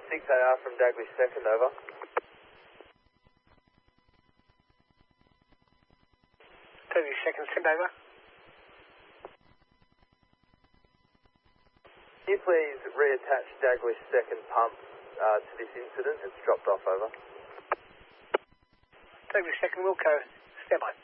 6AR from Daglish 2nd, over. Daglish 2nd, send over. Can you please reattach Daglish 2nd pump to this incident? It's dropped off, over. Daglish 2nd, Wilco, stand by.